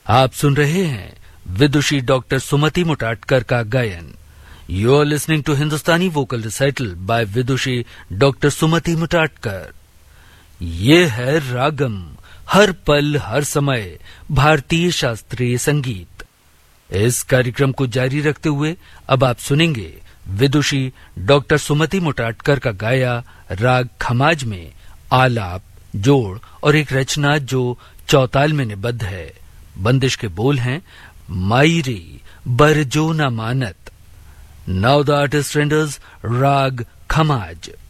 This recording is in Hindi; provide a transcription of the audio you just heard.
आप सुन रहे हैं विदुषी डॉक्टर सुमति मुटाटकर का गायन। You are listening to Hindustani vocal recital bye Vidushi doctor सुमति मुटाटकर। ये है रागम, हर पल हर समय भारतीय शास्त्रीय संगीत। इस कार्यक्रम को जारी रखते हुए अब आप सुनेंगे विदुषी डॉक्टर सुमति मुटाटकर का गाया राग खमाज में आलाप, जोड़ और एक रचना जो चौताल में निबद्ध है। बंदिश के बोल हैं मायरी बरजो न मानत। नाउ द आर्टिस्ट रेंडर्स राग खमाज।